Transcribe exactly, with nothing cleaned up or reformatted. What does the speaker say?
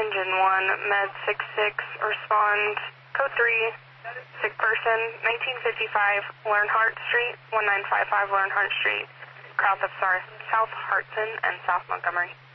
Engine one, Med six six, respond, code three, sick person, nineteen fifty-five, Learnhardt Street, one nine five five Learnhardt Street, south of, sorry, South Hartson and South Montgomery.